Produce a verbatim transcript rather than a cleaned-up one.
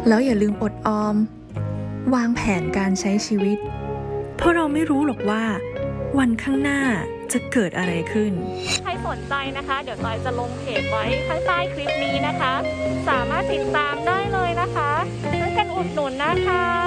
แล้วอย่าลืมอดออมวางแผนการใช้ชีวิตเพราะเราไม่รู้หรอกว่าวันข้างหน้าจะเกิดอะไรขึ้นใครสนใจนะคะเดี๋ยวจอยจะลงเพจไว้ข้างใต้คลิปนี้นะคะสามารถติดตามได้เลยนะคะช่วยกันอุดหนุนนะคะ